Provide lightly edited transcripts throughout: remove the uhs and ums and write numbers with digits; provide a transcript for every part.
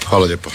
Hvala lijepo.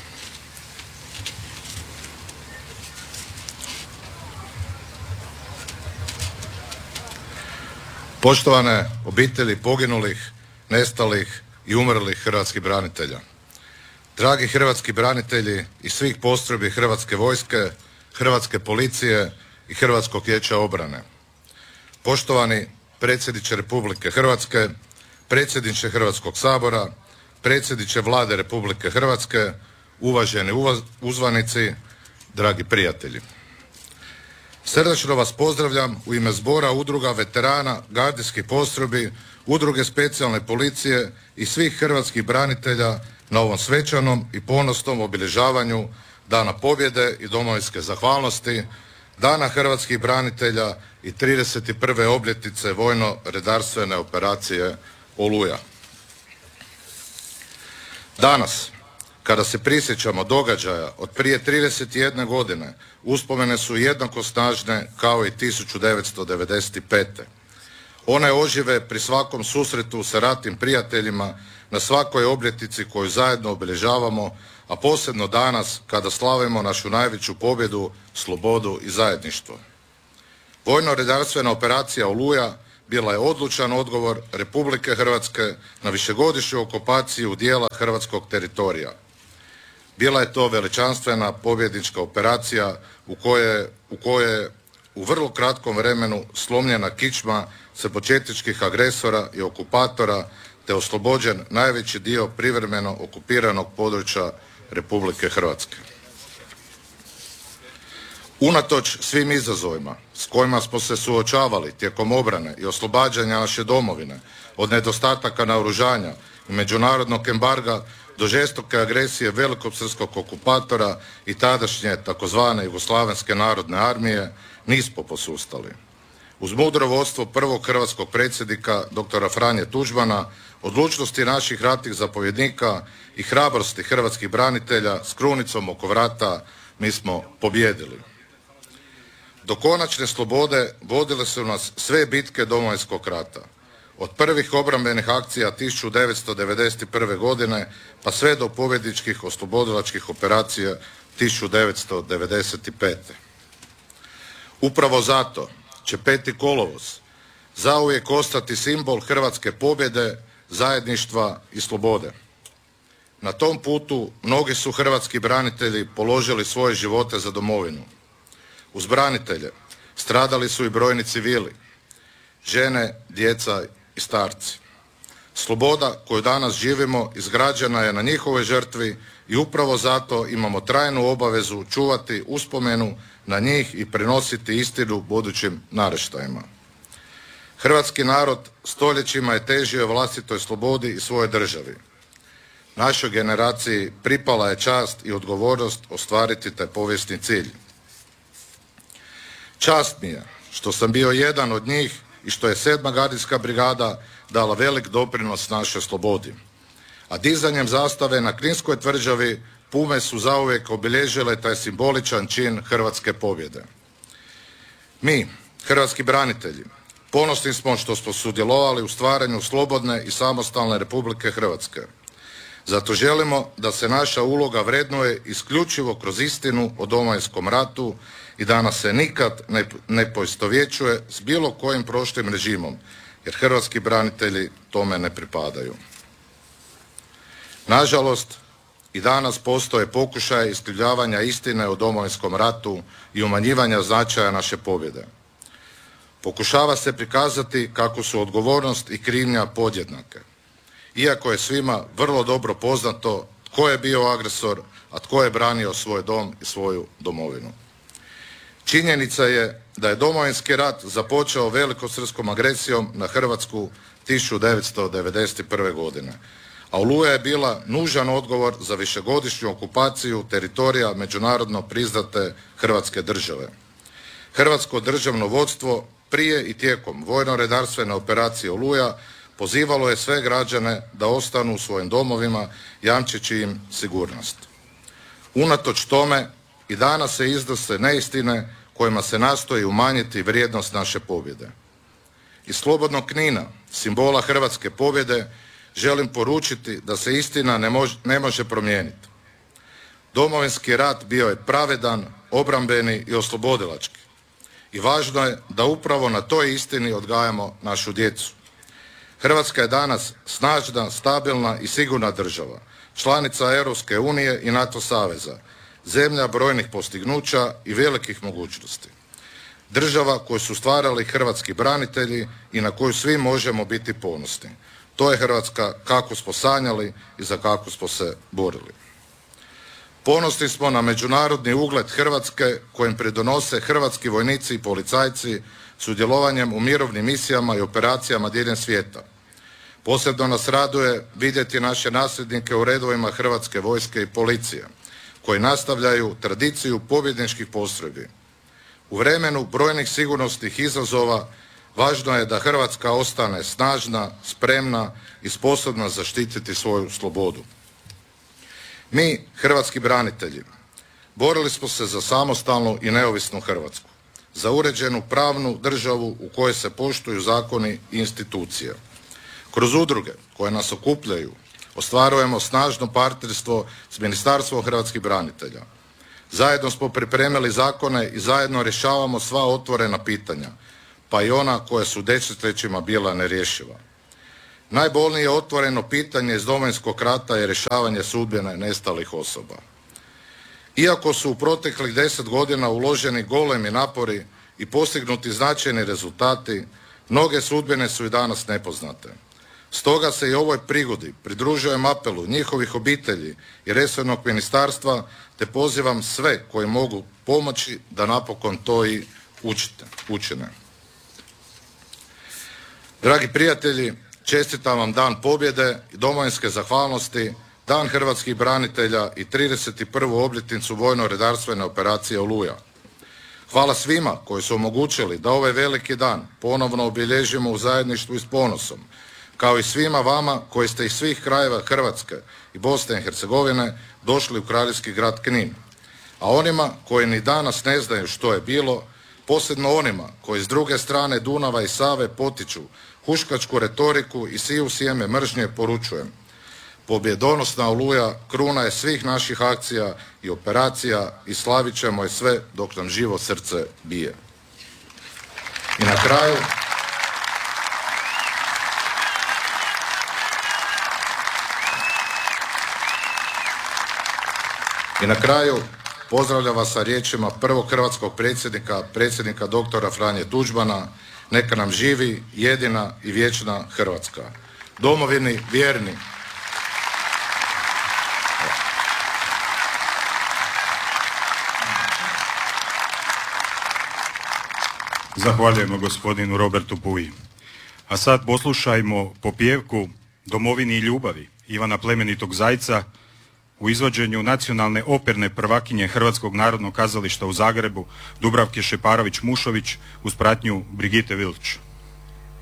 Poštovane obitelji poginulih, nestalih i umrlih hrvatskih branitelja. Dragi hrvatski branitelji iz svih postrojbi Hrvatske vojske, Hrvatske policije i Hrvatskog vijeća obrane. Poštovani predsjedniče Republike Hrvatske, predsjedniče Hrvatskog sabora, predsjedniče Vlade Republike Hrvatske, uvaženi uzvanici, dragi prijatelji. Srdačno vas pozdravljam u ime Zbora udruga veterana, gardijskih postrojbi, udruge specijalne policije i svih hrvatskih branitelja na ovom svečanom i ponosnom obilježavanju Dana pobjede i domovinske zahvalnosti, Dana hrvatskih branitelja i 31. obljetnice vojno-redarstvene operacije Oluja. Danas, kada se prisjećamo događaja od prije 31 godine, uspomene su jednako snažne kao i 1995. One ožive pri svakom susretu sa ratnim prijateljima, na svakoj obljetnici koju zajedno obilježavamo, a posebno danas kada slavimo našu najveću pobjedu, slobodu i zajedništvo. Vojno-redarstvena operacija Oluja bila je odlučan odgovor Republike Hrvatske na višegodišnju okupaciju dijela hrvatskog teritorija. Bila je to veličanstvena pobjednička operacija u kojoj je u vrlo kratkom vremenu slomljena kičma srbočetničkih agresora i okupatora te oslobođen najveći dio privremeno okupiranog područja Republike Hrvatske. Unatoč svim izazovima s kojima smo se suočavali tijekom obrane i oslobađanja naše domovine od nedostataka naoružanja i međunarodnog embarga do žestoke agresije velikosrpskog okupatora i tadašnje takozvane Jugoslavenske narodne armije, nismo posustali. Uz mudro vodstvo prvog hrvatskog predsjednika dr. Franje Tuđmana, odlučnosti naših ratnih zapovjednika i hrabrosti hrvatskih branitelja s krunicom oko vrata mi smo pobijedili. Do konačne slobode vodile su nas sve bitke Domovinskog rata. Od prvih obrambenih akcija 1991. godine pa sve do pobjedničkih oslobodilačkih operacija 1995. Upravo zato će 5. kolovoz zauvijek ostati simbol hrvatske pobjede, zajedništva i slobode. Na tom putu mnogi su hrvatski branitelji položili svoje živote za domovinu. Uz branitelje stradali su i brojni civili, žene, djeca i starci. Sloboda koju danas živimo izgrađena je na njihovoj žrtvi i upravo zato imamo trajnu obavezu čuvati uspomenu na njih i prenositi istinu budućim naraštajima. Hrvatski narod stoljećima je težio vlastitoj slobodi i svojoj državi. Našoj generaciji pripala je čast i odgovornost ostvariti taj povijesni cilj. Čast mi je što sam bio jedan od njih i što je 7. gardijska brigada dala velik doprinos našoj slobodi. A dizanjem zastave na Kninskoj tvrđavi Pume su zauvijek obilježile taj simboličan čin hrvatske pobjede. Mi, hrvatski branitelji, ponosni smo što smo sudjelovali u stvaranju slobodne i samostalne Republike Hrvatske. Zato želimo da se naša uloga vrednuje isključivo kroz istinu o Domovinskom ratu i da nas se nikad ne poistovjećuje s bilo kojim prošlim režimom, jer hrvatski branitelji tome ne pripadaju. Nažalost, i danas postoje pokušaje iskrivljavanja istine o Domovinskom ratu i umanjivanja značaja naše pobjede. Pokušava se prikazati kako su odgovornost i krivnja podjednake, iako je svima vrlo dobro poznato tko je bio agresor, a tko je branio svoj dom i svoju domovinu. Činjenica je da je Domovinski rat započeo velikosrpskom agresijom na Hrvatsku 1991. godine, a Oluja je bila nužan odgovor za višegodišnju okupaciju teritorija međunarodno priznate Hrvatske države. Hrvatsko državno vodstvo prije i tijekom vojno-redarstvene operacije Oluja pozivalo je sve građane da ostanu u svojim domovima jamčeći im sigurnost. Unatoč tome i danas se iznose neistine kojima se nastoji umanjiti vrijednost naše pobjede. Iz slobodnog Knina, simbola hrvatske pobjede, želim poručiti da se istina ne može promijeniti. Domovinski rat bio je pravedan, obrambeni i oslobodilački. I važno je da upravo na toj istini odgajamo našu djecu. Hrvatska je danas snažna, stabilna i sigurna država, članica Europske unije i NATO saveza, zemlja brojnih postignuća i velikih mogućnosti. Država koju su stvarali hrvatski branitelji i na koju svi možemo biti ponosni. To je Hrvatska kakvu smo sanjali i za kakvu smo se borili. Ponosni smo na međunarodni ugled Hrvatske kojem pridonose hrvatski vojnici i policajci sudjelovanjem u mirovnim misijama i operacijama diljem svijeta. Posebno nas raduje vidjeti naše nasljednike u redovima Hrvatske vojske i policije, koji nastavljaju tradiciju pobjedničkih postrojbi. U vremenu brojnih sigurnosnih izazova važno je da Hrvatska ostane snažna, spremna i sposobna zaštititi svoju slobodu. Mi, hrvatski branitelji, borili smo se za samostalnu i neovisnu Hrvatsku, za uređenu pravnu državu u kojoj se poštuju zakoni i institucije. Kroz udruge koje nas okupljaju ostvarujemo snažno partnerstvo s Ministarstvom hrvatskih branitelja. Zajedno smo pripremili zakone i zajedno rješavamo sva otvorena pitanja, pa i ona koja su desetljećima bila nerješiva. Najbolnije otvoreno pitanje iz Domovinskog rata je rješavanje sudbine nestalih osoba. Iako su u proteklih 10 godina uloženi golemi napori i postignuti značajni rezultati, mnoge sudbine su i danas nepoznate. Stoga se i ovoj prigodi pridružujem apelu njihovih obitelji i resornog ministarstva te pozivam sve koji mogu pomoći da napokon to i učine. Dragi prijatelji, čestitam vam Dan pobjede i domovinske zahvalnosti, Dan hrvatskih branitelja i 31. obljetnicu vojno-redarstvene operacije Oluja. Hvala svima koji su omogućili da ovaj veliki dan ponovno obilježimo u zajedništvu i s ponosom, kao i svima vama koji ste iz svih krajeva Hrvatske i Bosne i Hercegovine došli u kraljevski grad Knin. A onima koji ni danas ne znaju što je bilo, posebno onima koji s druge strane Dunava i Save potiču huškačku retoriku i siju sjeme mržnje, poručujem: pobjedonosna Oluja kruna je svih naših akcija i operacija i slavit ćemo je sve dok nam živo srce bije. I na kraju pozdravljam vas sa riječima prvog hrvatskog predsjednika doktora Franje Tuđmana: neka nam živi jedina i vječna Hrvatska. Domovini vjerni. Zahvaljujemo gospodinu Robertu Puji. A sad poslušajmo popjevku Domovini i ljubavi Ivana Plemenitog Zajca u izvođenju nacionalne operne prvakinje Hrvatskog narodnog kazališta u Zagrebu Dubravke Šeparović-Mušović uz pratnju Brigite Vilč.